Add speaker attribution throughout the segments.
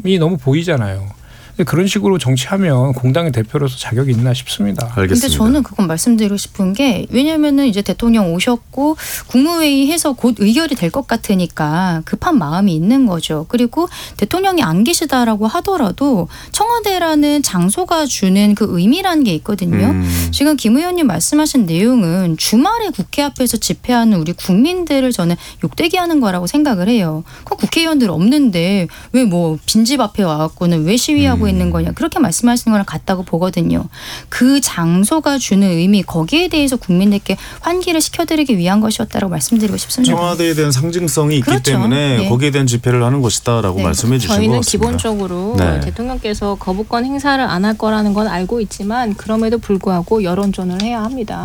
Speaker 1: 부담이 너무 보이잖아요. 그런 식으로 정치하면 공당의 대표로서 자격이 있나 싶습니다.
Speaker 2: 알겠습니다.
Speaker 3: 근데 저는 그건 말씀드리고 싶은 게 왜냐면은 이제 대통령 오셨고 국무회의 해서 곧 의결이 될 것 같으니까 급한 마음이 있는 거죠. 그리고 대통령이 안 계시다라고 하더라도 청와대라는 장소가 주는 그 의미라는 게 있거든요. 지금 김 의원님 말씀하신 내용은 주말에 국회 앞에서 집회하는 우리 국민들을 저는 욕되게 하는 거라고 생각을 해요. 그 국회의원들 없는데 왜 뭐 빈집 앞에 와갖고는 왜 시위하고 있는 거냐 그렇게 말씀하시는 거랑 같다고 보거든요. 그 장소가 주는 의미 거기에 대해서 국민들께 환기를 시켜드리기 위한 것이었다고 말씀드리고 싶습니다.
Speaker 2: 청와대에 대한 상징성이 있기
Speaker 3: 그렇죠.
Speaker 2: 때문에
Speaker 3: 네.
Speaker 2: 거기에 대한 집회를 하는 것이다라고
Speaker 3: 네.
Speaker 2: 말씀해 주신 것
Speaker 4: 저희는
Speaker 2: 같습니다.
Speaker 4: 기본적으로
Speaker 2: 네.
Speaker 4: 대통령께서 거부권 행사를 안 할 거라는 건 알고 있지만 그럼에도 불구하고 여론전을 해야 합니다.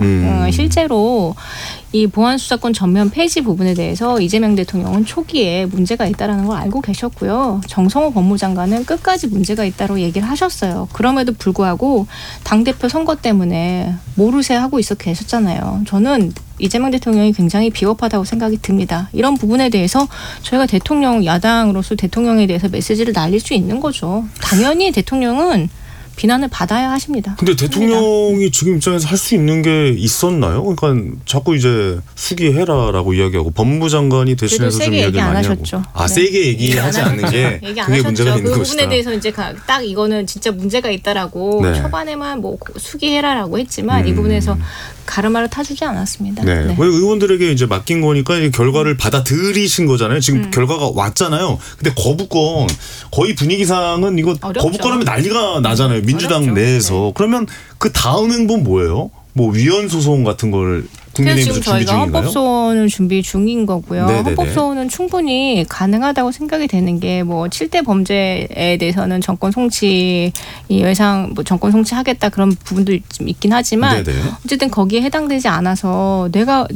Speaker 4: 실제로 이 보안수사권 전면 폐지 부분에 대해서 이재명 대통령은 초기에 문제가 있다는 걸 알고 계셨고요. 정성호 법무장관은 끝까지 문제가 있다고 얘기를 하셨어요. 그럼에도 불구하고 당대표 선거 때문에 모르쇠 하고 있어 계셨잖아요. 저는 이재명 대통령이 굉장히 비겁하다고 생각이 듭니다. 이런 부분에 대해서 저희가 대통령 야당으로서 대통령에 대해서 메시지를 날릴 수 있는 거죠. 당연히 대통령은 비난을 받아야 하십니다.
Speaker 2: 근데 대통령이 지금 입장에서 할 수 있는 게 있었나요? 그러니까 자꾸 이제 수기해라라고 이야기하고 법무부 장관이 대신해서 좀 이야기를 많이
Speaker 4: 하셨죠.
Speaker 2: 하고. 아,
Speaker 4: 네.
Speaker 2: 세게 얘기하지 않는 게
Speaker 4: 얘기 안
Speaker 2: 그게
Speaker 4: 하셨죠.
Speaker 2: 문제가 있는
Speaker 4: 그
Speaker 2: 것이다.
Speaker 4: 부분에 대해서 이제 딱 이거는 진짜 문제가 있다라고
Speaker 2: 네.
Speaker 4: 초반에만 뭐 수기해라라고 했지만 이 부분에서 가르마를 타주지 않았습니다.
Speaker 2: 네.
Speaker 4: 네.
Speaker 2: 의원들에게 이제 맡긴 거니까 이 결과를 받아들이신 거잖아요. 지금 결과가 왔잖아요. 근데 거부권 거의 분위기상은 이거
Speaker 4: 어렵죠.
Speaker 2: 거부권하면 난리가 나잖아요. 민주당
Speaker 4: 어렵죠.
Speaker 2: 내에서.
Speaker 4: 네.
Speaker 2: 그러면 그 다음 행보는 뭐예요? 뭐 위헌 소송 같은 걸
Speaker 4: 그래서
Speaker 2: 국민의힘에서
Speaker 4: 지금
Speaker 2: 준비
Speaker 4: 저희가
Speaker 2: 중인가요?
Speaker 4: 헌법소원을 준비 중인 거고요.
Speaker 2: 네네네.
Speaker 4: 헌법소원은 충분히 가능하다고 생각이 되는 게 뭐 7대 범죄에 대해서는 정권 송치 이 예상 뭐 정권 송치하겠다 그런 부분도 좀 있긴 하지만
Speaker 2: 네네.
Speaker 4: 어쨌든 거기에 해당되지 않아서 내가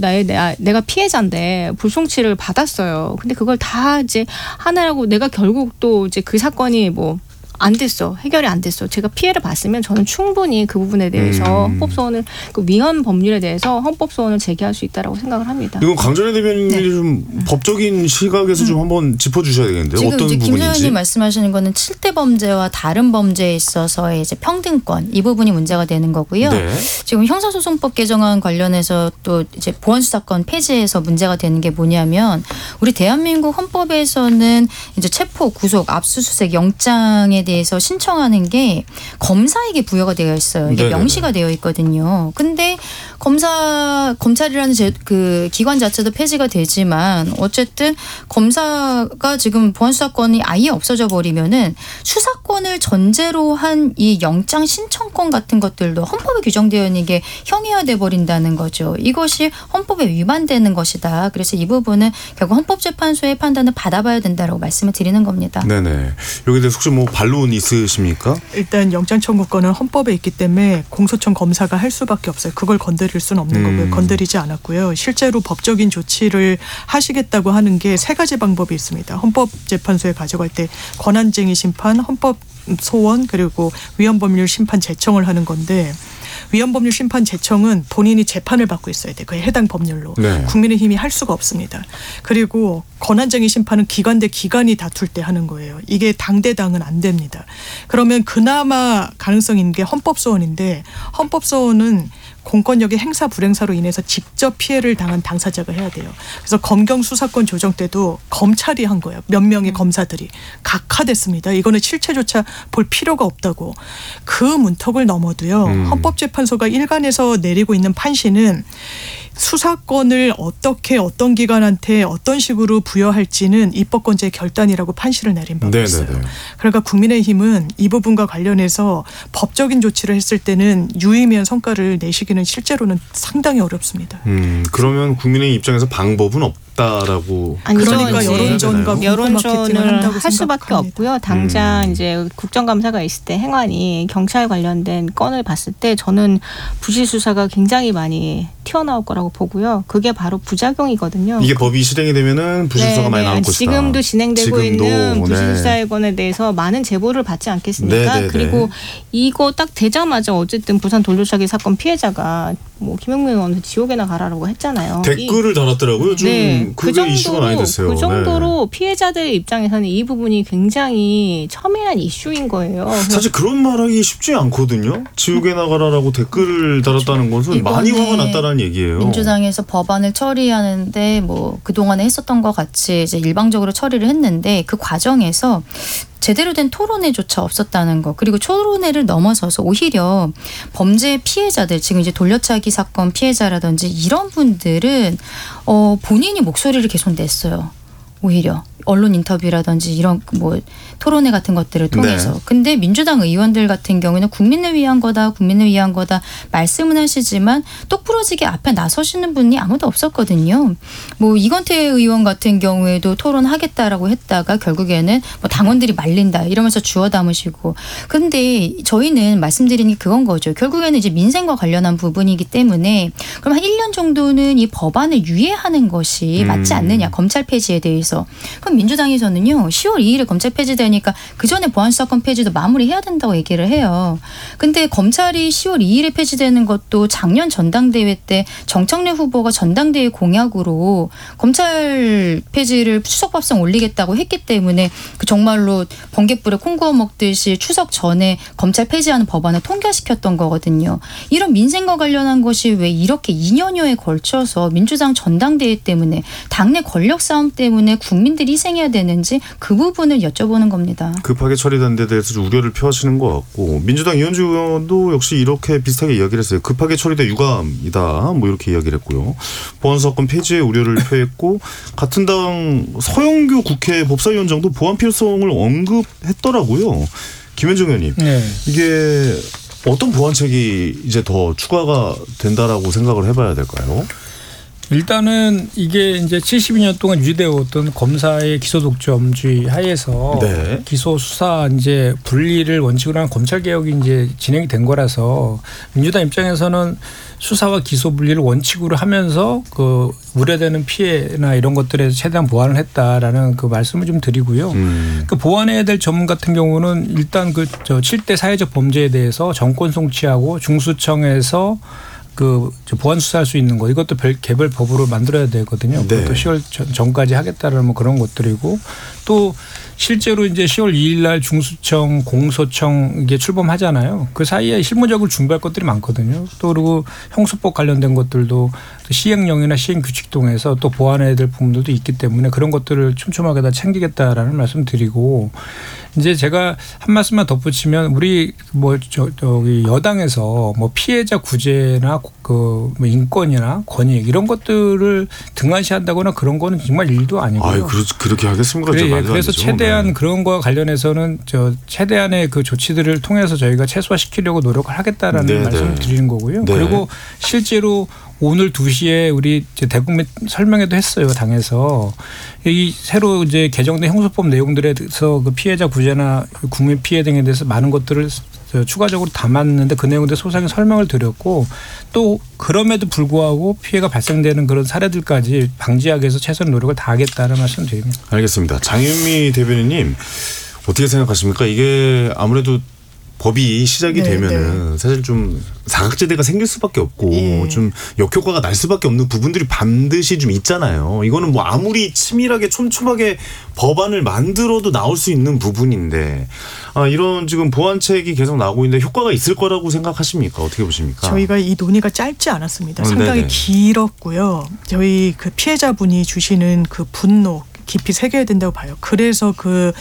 Speaker 4: 피해자인데 불송치를 받았어요. 근데 그걸 다 이제 하느라고 내가 결국 또 이제 그 사건이 뭐 안 됐어. 해결이 안 됐어. 제가 피해를 봤으면 저는 충분히 그 부분에 대해서 헌법소원을 그 위헌 법률에 대해서 헌법소원을 제기할 수 있다라고 생각을 합니다.
Speaker 2: 이건 강전혜 대변인이
Speaker 3: 네.
Speaker 2: 좀 법적인 시각에서 좀 한번 짚어주셔야 되겠는데요.
Speaker 3: 지금
Speaker 2: 어떤
Speaker 3: 이제 김
Speaker 2: 부분인지.
Speaker 3: 의원님 말씀하시는 거는 7대 범죄와 다른 범죄에 있어서의 이제 평등권 이 부분이 문제가 되는 거고요.
Speaker 2: 네.
Speaker 3: 지금 형사소송법 개정안 관련해서 또 이제 보안수사권 폐지에서 문제가 되는 게 뭐냐면 우리 대한민국 헌법에서는 이제 체포, 구속, 압수수색, 영장에 대해서 신청하는 게 검사에게 부여가 되어 있어요. 이게
Speaker 2: 네네네.
Speaker 3: 명시가 되어 있거든요. 근데 검찰이라는 그 기관 자체도 폐지가 되지만 어쨌든 검사가 지금 보안수사권이 아예 없어져 버리면은 수사권을 전제로 한 이 영장 신청권 같은 것들도 헌법에 규정되어 있는 게 형해화돼 버린다는 거죠. 이것이 헌법에 위반되는 것이다. 그래서 이 부분은 결국 헌법재판소의 판단을 받아봐야 된다라고 말씀을 드리는 겁니다.
Speaker 2: 네네. 여기에 대해서 혹시 뭐 반론 있으십니까?
Speaker 5: 일단 영장 청구권은 헌법에 있기 때문에 공소청 검사가 할 수밖에 없어요. 그걸 건드릴 수는 없는 거고요. 건드리지 않았고요. 실제로 법적인 조치를 하시겠다고 하는 게 세 가지 방법이 있습니다. 헌법재판소에 가져갈 때 권한쟁의 심판, 헌법 소원 그리고 위헌법률 심판 제청을 하는 건데 위헌법률 심판 제청은 본인이 재판을 받고 있어야 돼요. 그에 해당 법률로.
Speaker 2: 네.
Speaker 5: 국민의힘이 할 수가 없습니다. 그리고 권한쟁의 심판은 기관 대 기관이 다툴 때 하는 거예요. 이게 당 대 당은 안 됩니다. 그러면 그나마 가능성이 있는 게 헌법소원인데 헌법소원은 공권력의 행사 불행사로 인해서 직접 피해를 당한 당사자가 해야 돼요. 그래서 검경 수사권 조정 때도 검찰이 한 거예요. 몇 명의 검사들이 각하됐습니다. 이거는 실체조차 볼 필요가 없다고. 그 문턱을 넘어도요. 헌법재판소가 일관해서 내리고 있는 판시는 수사권을 어떻게 어떤 기관한테 어떤 식으로 부여할지는 입법권자의 결단이라고 판시를 내린 바가 있어요. 그러니까 국민의힘은 이 부분과 관련해서 법적인 조치를 했을 때는 유의미한 성과를 내시기는 실제로는 상당히 어렵습니다.
Speaker 2: 그러면 국민의 입장에서 방법은 없다라고.
Speaker 5: 그러니까 여론전과
Speaker 4: 여론전을 할 수밖에
Speaker 5: 생각합니다.
Speaker 4: 없고요. 당장 이제 국정감사가 있을 때 행안이 경찰 관련된 건을 봤을 때 저는 부실 수사가 굉장히 많이 튀어나올 거라고 보고요. 그게 바로 부작용이거든요.
Speaker 2: 이게 법이 실행이 되면은 부실수사가 많이 나올 것이다.
Speaker 4: 지금도 진행되고 있는 부실수사에
Speaker 2: 네.
Speaker 4: 관에 대해서 많은 제보를 받지 않겠습니까?
Speaker 2: 네네네.
Speaker 4: 그리고 이거 딱 되자마자 어쨌든 부산 돌려차기 사건 피해자가 뭐 김용민 의원한테 지옥에나 가라라고 했잖아요.
Speaker 2: 댓글을 달았더라고요. 좀
Speaker 4: 네.
Speaker 2: 지금 그게 이슈가 많이 됐어요.
Speaker 4: 그 정도로 피해자들 입장에서는 이 부분이 굉장히 첨예한 이슈인 거예요.
Speaker 2: 사실 그런 말하기 쉽지 않거든요. 지옥에 나가라라고 댓글을 달았다는 것은 많이 화가 났다는 얘기예요.
Speaker 3: 민주당에서 법안을 처리하는데 뭐 그동안에 했었던 것 같이 이제 일방적으로 처리를 했는데 그 과정에서 제대로 된 토론회조차 없었다는 거. 그리고 토론회를 넘어서서 오히려 범죄 피해자들, 지금 이제 돌려차기 사건 피해자라든지 이런 분들은 본인이 목소리를 계속 냈어요. 오히려 언론 인터뷰라든지 이런 뭐 토론회 같은 것들을 통해서.
Speaker 2: 네.
Speaker 3: 근데 민주당 의원들 같은 경우에는 국민을 위한 거다, 국민을 위한 거다 말씀은 하시지만 똑부러지게 앞에 나서시는 분이 아무도 없었거든요. 뭐 이건태 의원 같은 경우에도 토론하겠다라고 했다가 결국에는 뭐 당원들이 말린다 이러면서 주워 담으시고. 근데 저희는 말씀드리는 게 그건 거죠. 결국에는 이제 민생과 관련한 부분이기 때문에 그럼 한 1년 정도는 이 법안을 유예하는 것이 맞지 않느냐, 검찰 폐지에 대해서. 그럼 민주당에서는요 10월 2일에 검찰 폐지되니까 그 전에 보안수사권 폐지도 마무리해야 된다고 얘기를 해요. 근데 검찰이 10월 2일에 폐지되는 것도 작년 전당대회 때 정청래 후보가 전당대회 공약으로 검찰 폐지를 추석밥상 올리겠다고 했기 때문에 그 정말로 번갯불에 콩 구워 먹듯이 추석 전에 검찰 폐지하는 법안을 통과시켰던 거거든요. 이런 민생과 관련한 것이 왜 이렇게 2년여에 걸쳐서 민주당 전당대회 때문에 당내 권력 싸움 때문에 국민들이 희생해야 되는지 그 부분을 여쭤보는 겁니다.
Speaker 2: 급하게 처리된 데 대해서 좀 우려를 표하시는 것 같고 민주당 이현주 의원도 역시 이렇게 비슷하게 이야기를 했어요. 급하게 처리돼 유감이다. 뭐 이렇게 이야기를 했고요. 보안수사권 폐지에 우려를 표했고 같은 당 서영교 국회 법사위원장도 보안 필요성을 언급했더라고요. 김현정 의원님.
Speaker 1: 네.
Speaker 2: 이게 어떤 보완책이 이제 더 추가가 된다라고 생각을 해봐야 될까요?
Speaker 1: 일단은 이게 이제 72년 동안 유지되어 왔던 검사의 기소 독점주의 하에서
Speaker 2: 네.
Speaker 1: 기소 수사 이제 분리를 원칙으로 한 검찰 개혁이 이제 진행이 된 거라서 민주당 입장에서는 수사와 기소 분리를 원칙으로 하면서 그 우려되는 피해나 이런 것들에 최대한 보완을 했다라는 그 말씀을 좀 드리고요. 그 보완해야 될 점은 같은 경우는 일단 그 7대 사회적 범죄에 대해서 정권 송치하고 중수청에서 그 보완 수사할 수 있는 거 이것도 개별 법으로 만들어야 되거든요.
Speaker 2: 네.
Speaker 1: 그것도 10월 전까지 하겠다는 뭐 그런 것들이고 또 실제로 이제 10월 2일 날 중수청, 공소청 이게 출범하잖아요. 그 사이에 실무적으로 준비할 것들이 많거든요. 또 그리고 형수법 관련된 것들도 시행령이나 시행규칙 통해서 또 보완해야 될 부분들도 있기 때문에 그런 것들을 촘촘하게 다 챙기겠다라는 말씀 드리고 이제 제가 한 말씀만 덧붙이면 우리 뭐 저기 여당에서 뭐 피해자 구제나 그 뭐 인권이나 권익 이런 것들을 등한시한다거나 그런 거는 정말 일도 아니고요.
Speaker 2: 아유, 그렇게 하겠습니까?
Speaker 1: 그래서 최대한 그런 거와 관련해서는 최대한의 그 조치들을 통해서 저희가 최소화시키려고 노력을 하겠다라는 말씀을 드리는 거고요.
Speaker 2: 네.
Speaker 1: 그리고 실제로 오늘 2시에 우리 대국민 설명회도 했어요. 당에서 이 새로 이제 개정된 형사법 내용들에 대해서 그 피해자 구제나 국민 피해 등에 대해서 많은 것들을 추가적으로 담았는데 그 내용들 소상히 설명을 드렸고 또 그럼에도 불구하고 피해가 발생되는 그런 사례들까지 방지하기 위해서 최선의 노력을 다하겠다는 말씀드립니다.
Speaker 2: 알겠습니다. 장윤미 대변인님 어떻게 생각하십니까? 이게 아무래도 법이 시작이 되면은 사실 좀 사각지대가 생길 수밖에 없고 좀 역효과가 날 수밖에 없는 부분들이 반드시 좀 있잖아요. 이거는 뭐 아무리 치밀하게 촘촘하게 법안을 만들어도 나올 수 있는 부분인데 이런 지금 보완책이 계속 나오고 있는데 효과가 있을 거라고 생각하십니까? 어떻게 보십니까?
Speaker 5: 저희가 이 논의가 짧지 않았습니다. 상당히
Speaker 2: 네네.
Speaker 5: 길었고요. 저희 그 피해자분이 주시는 그 분노 깊이 새겨야 된다고 봐요. 그래서 그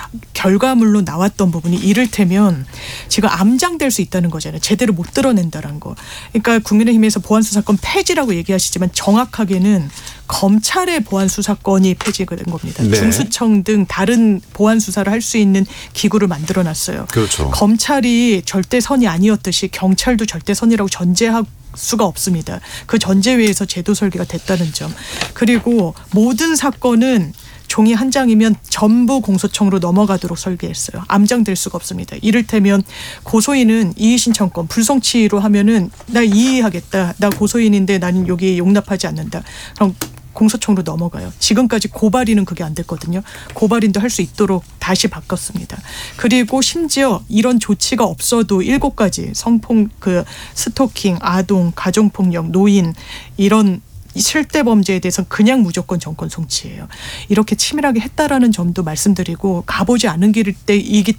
Speaker 5: 결과물로 나왔던 부분이 이를테면 지금 암장될 수 있다는 거잖아요. 제대로 못 드러낸다는 거. 그러니까 국민의힘에서 보안수사권 폐지라고 얘기하시지만 정확하게는 검찰의 보안수사권이 폐지가 된 겁니다.
Speaker 2: 네.
Speaker 5: 중수청 등 다른 보안수사를 할 수 있는 기구를 만들어놨어요.
Speaker 2: 그렇죠.
Speaker 5: 검찰이 절대선이 아니었듯이 경찰도 절대선이라고 전제하고 수가 없습니다. 그 전제위에서 제도 설계가 됐다는 점. 그리고 모든 사건은 종이 한 장이면 전부 공소청으로 넘어가도록 설계했어요. 암장될 수가 없습니다. 이를테면 고소인은 이의신청권 불송치로 하면은 나 이의하겠다. 나 고소인인데 나는 여기 용납하지 않는다. 그럼 공소청으로 넘어가요. 지금까지 고발인은 그게 안 됐거든요. 고발인도 할 수 있도록 다시 바꿨습니다. 그리고 심지어 이런 조치가 없어도 7가지 성폭, 스토킹, 아동, 가정폭력, 노인 이런 실대 범죄에 대해서는 그냥 무조건 정권 송치예요. 이렇게 치밀하게 했다라는 점도 말씀드리고 가보지 않은 길이기